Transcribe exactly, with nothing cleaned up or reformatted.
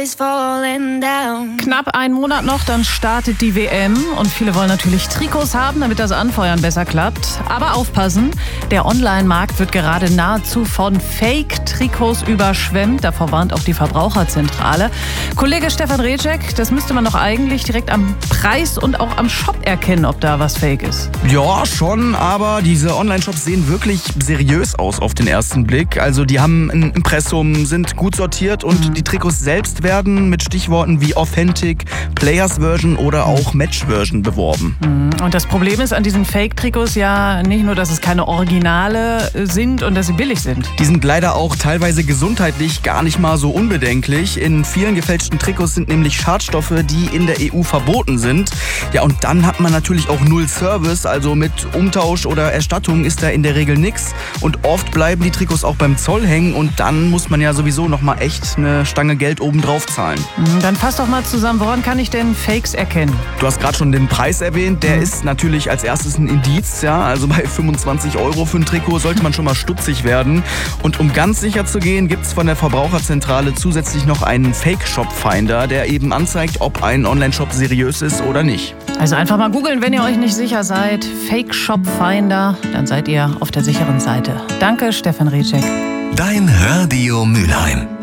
Knapp einen Monat noch, dann startet die W M und viele wollen natürlich Trikots haben, damit das Anfeuern besser klappt. Aber aufpassen, der Online-Markt wird gerade nahezu von Fake-Trikots überschwemmt. Davor warnt auch die Verbraucherzentrale. Kollege Stefan Rejek, das müsste man doch eigentlich direkt am Preis und auch am Shop erkennen, ob da was Fake ist. Ja, schon, aber diese Online-Shops sehen wirklich seriös aus auf den ersten Blick. Also die haben ein Impressum, sind gut sortiert und mhm. die Trikots selbst werden mit Stichworten wie Authentic, Players Version oder auch Match Version beworben. Und das Problem ist an diesen Fake-Trikots ja nicht nur, dass es keine Originale sind und dass sie billig sind. Die sind leider auch teilweise gesundheitlich gar nicht mal so unbedenklich. In vielen gefälschten Trikots sind nämlich Schadstoffe, die in der E U verboten sind. Ja, und dann hat man natürlich auch null Service, also mit Umtausch oder Erstattung ist da in der Regel nichts. Und oft bleiben die Trikots auch beim Zoll hängen und dann muss man ja sowieso noch mal echt eine Stange Geld obendrauf zahlen. Dann fass doch mal zusammen, woran kann ich denn Fakes erkennen? Du hast gerade schon den Preis erwähnt, der mhm. ist natürlich als erstes ein Indiz, ja, also bei fünfundzwanzig Euro für ein Trikot sollte man schon mal stutzig werden. Und um ganz sicher zu gehen, gibt es von der Verbraucherzentrale zusätzlich noch einen Fake-Shop-Finder, der eben anzeigt, ob ein Online-Shop seriös ist oder nicht. Also einfach mal googeln, wenn ihr euch nicht sicher seid. Fake-Shop-Finder, dann seid ihr auf der sicheren Seite. Danke, Stefan Rejek. Dein Radio Mülheim.